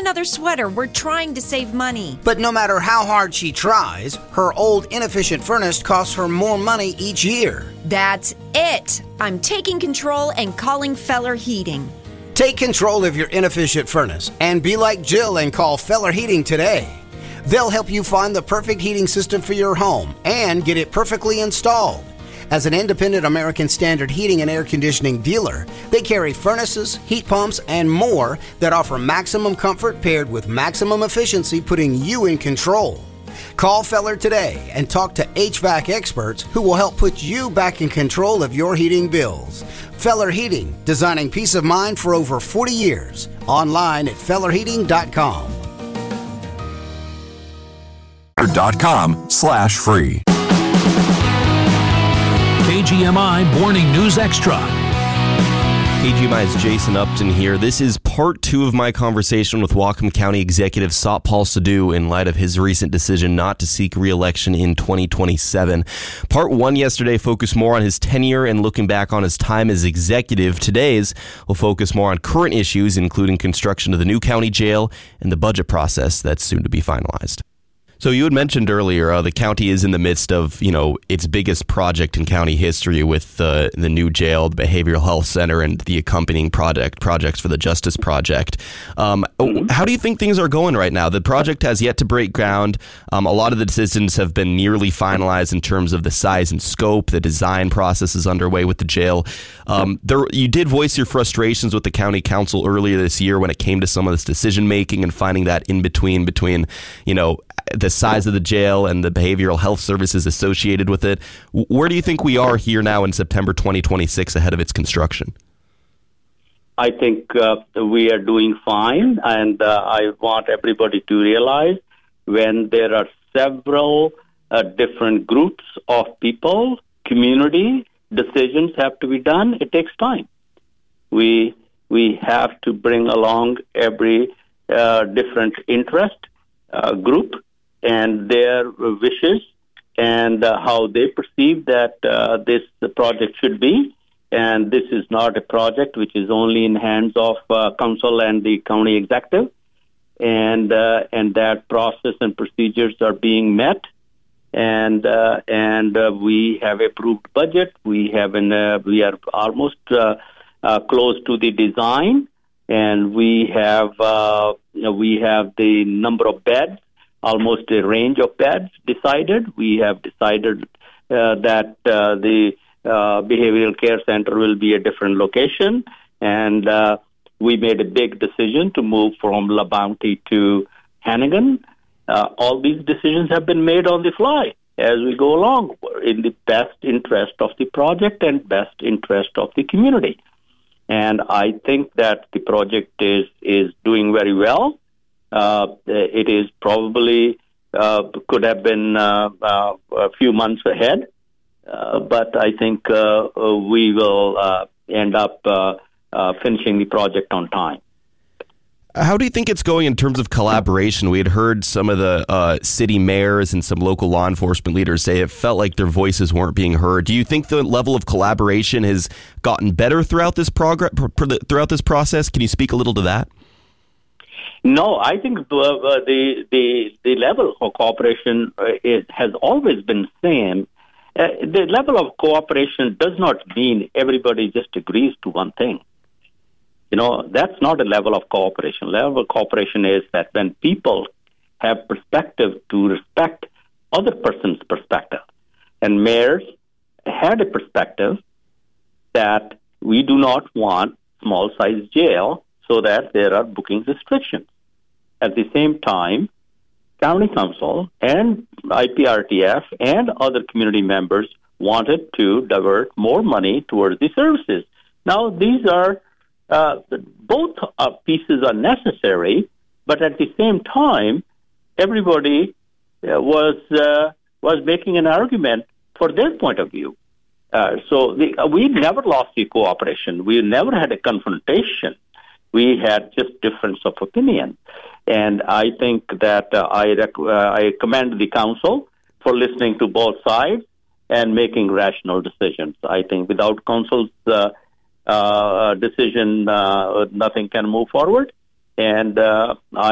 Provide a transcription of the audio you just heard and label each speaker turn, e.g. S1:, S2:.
S1: another sweater. We're trying to save money.
S2: But no matter how hard she tries, her old inefficient furnace costs her more money each year.
S1: That's it. I'm taking control and calling Feller Heating.
S2: Take control of your inefficient furnace and be like Jill and call Feller Heating today. They'll help you find the perfect heating system for your home and get it perfectly installed. As an independent American Standard heating and air conditioning dealer, they carry furnaces, heat pumps, and more that offer maximum comfort paired with maximum efficiency, putting you in control. Call Feller today and talk to HVAC experts who will help put you back in control of your heating bills. Feller Heating, designing peace of mind for over 40 years. Online at fellerheating.com.
S3: .com/free.
S4: KGMI Morning News Extra.
S5: KGMI's Jason Upton here. This is part 2 of my conversation with Whatcom County Executive Satpal Sidhu in light of his recent decision not to seek re-election in 2027. Part 1 yesterday focused more on his tenure and looking back on his time as executive. Today's will focus more on current issues, including construction of the new county jail and the budget process that's soon to be finalized. So you had mentioned earlier the county is in the midst of, its biggest project in county history with the new jail, the behavioral health center, and the accompanying projects for the Justice Project. How do you think things are going right now? The project has yet to break ground. A lot of the decisions have been nearly finalized in terms of the size and scope. The design process is underway with the jail. You did voice your frustrations with the county council earlier this year when it came to some of this decision making and finding that in between the size of the jail and the behavioral health services associated with it. Where do you think we are here now in September 2026 ahead of its construction?
S6: I think we are doing fine, and I want everybody to realize when there are several different groups of people, community, decisions have to be done, it takes time. We have to bring along every different interest group and their wishes and how they perceive that this project should be. And this is not a project which is only in hands of council and the county executive. And that process and procedures are being met. And we have approved budget. We are almost close to the design, and we have the number of beds, almost a range of beds decided. We have decided that the behavioral care center will be a different location, and we made a big decision to move from La Bounty to Hannigan. All these decisions have been made on the fly as we go along in the best interest of the project and best interest of the community. And I think that the project is doing very well. It is probably could have been a few months ahead, but I think we will end up finishing the project on time.
S5: How do you think it's going in terms of collaboration? We had heard some of the city mayors and some local law enforcement leaders say it felt like their voices weren't being heard. Do you think the level of collaboration has gotten better throughout this process? Can you speak a little to that?
S6: No, I think the level of cooperation has always been the same. The level of cooperation does not mean everybody just agrees to one thing. That's not a level of cooperation. Level of cooperation is that when people have perspective to respect other person's perspective. And mayors had a perspective that we do not want small-sized jail so that there are booking restrictions. At the same time, County Council and IPRTF and other community members wanted to divert more money towards the services. Now, these are both pieces are necessary, but at the same time, everybody was making an argument for their point of view. So we never lost the cooperation. We never had a confrontation. We had just difference of opinion. And I think that I commend the council for listening to both sides and making rational decisions. I think without council's decision, nothing can move forward. And